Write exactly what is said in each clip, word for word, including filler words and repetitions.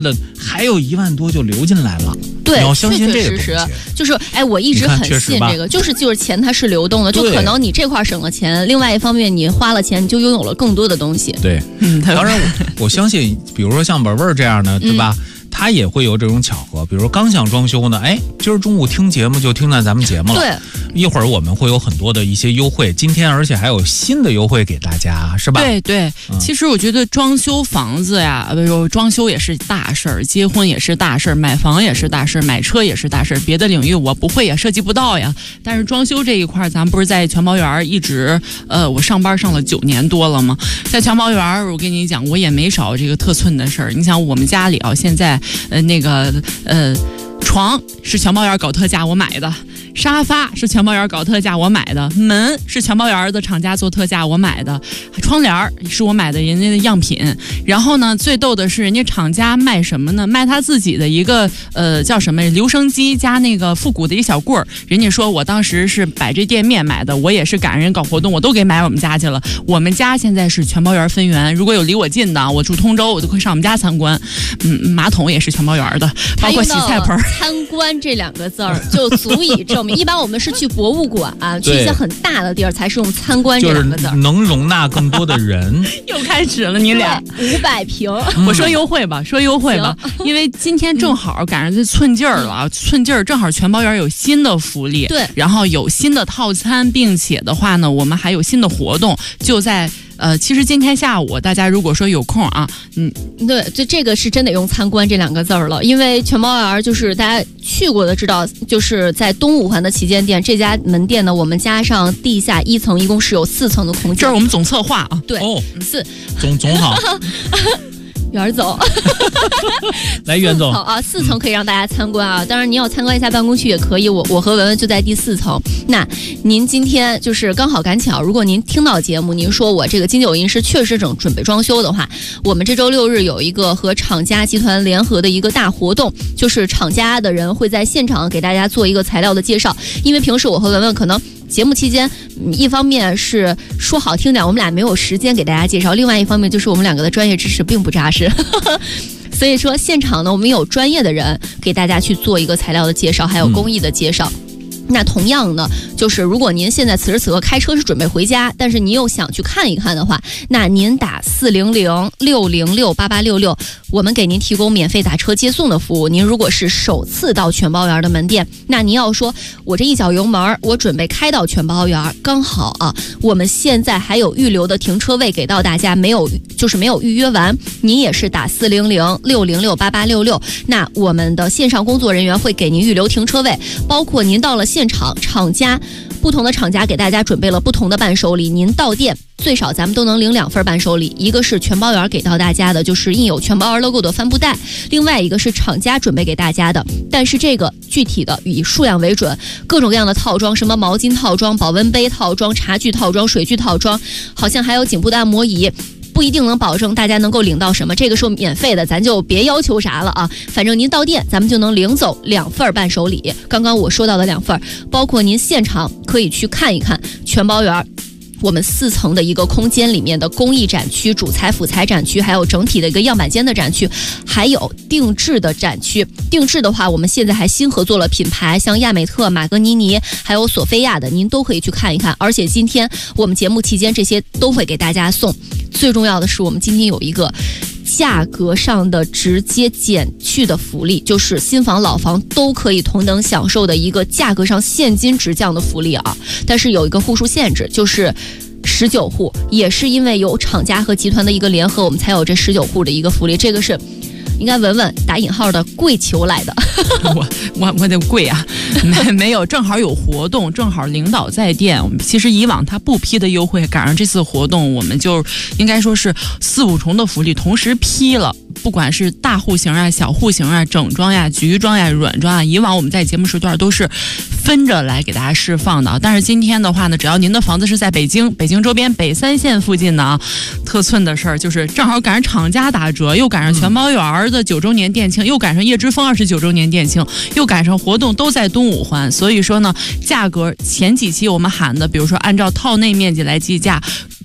的还有一万多就流进来了。 对， 你要相信这个确确实实就是哎，我一直很信这个，就是就是钱它是流动的，就可能你这块省了钱，另外一方面你花了钱，你就拥有了更多的东西。 对，嗯，当然我我相信，比如说像文文这样的，对吧？嗯，他也会有这种巧合，比如刚想装修呢，哎，今儿中午听节目就听到咱们节目了。 对， 一会儿我们会有很多的一些优惠，今天而且还有新的优惠给大家，是吧？ 对对，嗯、其实我觉得装修房子呀，不是装修也是大事儿，结婚也是大事儿，买房也是大事儿，买车也是大事儿。别的领域我不会也涉及不到呀，但是装修这一块，咱不是在全包园一直，呃，我上班上了九年多了吗？在全包园，我跟你讲，我也没少这个特寸的事儿。你想我们家里啊，现在。呃，那个呃，床是全包园搞特价我买的，沙发是全包园搞特价我买的，门是全包园的厂家做特价我买的，窗帘是我买的人家的样品。然后呢，最逗的是人家厂家卖什么呢？卖他自己的一个呃叫什么留声机加那个复古的一小棍儿。人家说我当时是摆这店面买的，我也是赶人搞活动，我都给买我们家去了。我们家现在是全包园分园，如果有离我近的，我住通州，我就会上我们家参观。嗯，马桶也是全包园的，包括洗菜盆。 参观这两个字儿就足以证明，一般我们是去博物馆、啊，去一些很大的地儿才是用参观这两个字儿， 就是能容纳更多的人。 又开始了，你俩五百平， 我说优惠吧，说优惠吧，因为今天正好赶上这寸劲儿了，嗯、寸劲儿正好全包园有新的福利， 对， 然后有新的套餐，并且的话呢，我们还有新的活动，就在。呃，其实今天下午大家如果说有空啊，嗯， 对，就这个是真得用参观这两个字儿了，因为全包园就是大家去过的知道，就是在东五环的旗舰店这家门店呢，我们加上地下一层，一共是有四层的空间。 这是我们总策划啊， 对， 哦， 四总总好。 袁总， 来袁总啊，四层可以让大家参观啊。当然，您要参观一下办公区也可以。我我和文文就在第四层。那您今天就是刚好赶巧，如果您听到节目，您说我这个金九银狮确实整准备装修的话，我们这周六日有一个和厂家集团联合的一个大活动，就是厂家的人会在现场给大家做一个材料的介绍。因为平时我和文文可能。节目期间，一方面是说好听点，我们俩没有时间给大家介绍；另外一方面就是我们两个的专业知识并不扎实，所以说现场呢，我们有专业的人给大家去做一个材料的介绍，还有工艺的介绍。嗯，那同样呢，就是如果您现在此时此刻开车是准备回家，但是您又想去看一看的话，那您打四零零六零六八八六六，我们给您提供免费打车接送的服务。您如果是首次到全包园的门店，那您要说我这一脚油门，我准备开到全包园，刚好啊，我们现在还有预留的停车位给到大家，没有就是没有预约完，您也是打四零零六零六八八六六，那我们的线上工作人员会给您预留停车位，包括您到了现场，厂家不同的厂家给大家准备了不同的伴手礼，您到店最少咱们都能领两份伴手礼，一个是全包园给到大家的，就是印有全包园 logo 的帆布袋，另外一个是厂家准备给大家的，但是这个具体的以数量为准，各种各样的套装，什么毛巾套装、保温杯套装、茶具套装、水具套装，好像还有颈部的按摩椅，不一定能保证大家能够领到什么，这个是免费的，咱就别要求啥了啊。反正您到店，咱们就能领走两份伴手礼。刚刚我说到的两份，包括您现场可以去看一看全包园我们四层的一个空间里面的工艺展区、主材辅材展区，还有整体的一个样板间的展区，还有定制的展区。定制的话，我们现在还新合作了品牌，像亚美特、马格尼尼，还有索菲亚的，您都可以去看一看。而且今天我们节目期间这些都会给大家送。最重要的是，我们今天有一个价格上的直接减去的福利，就是新房老房都可以同等享受的一个价格上现金直降的福利啊！但是有一个户数限制，就是十九户，也是因为有厂家和集团的一个联合，我们才有这十九户的一个福利。这个是应该文文打引号的跪求来的。 我我我得跪啊，没没有，正好有活动，正好领导在店。我们其实以往他不批的优惠，赶上这次活动，我们就应该说是四五重的福利同时批了。不管是大户型啊、小户型啊、整装呀、橘装呀、软装啊，以往我们在节目时段都是分着来给大家释放的。但是今天的话呢，只要您的房子是在北京、北京周边、北三县附近的啊，特寸的事儿就是正好赶上厂家打折，又赶上全包园的九周年店庆，又赶上叶之峰二十九周年店庆，又赶上活动都在东五环。所以说呢，价格前几期我们喊的，比如说按照套内面积来计价，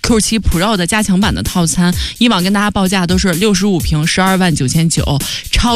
Q 七 Pro 的加强版的套餐，以往跟大家报价都是六十五平十二万九千九，超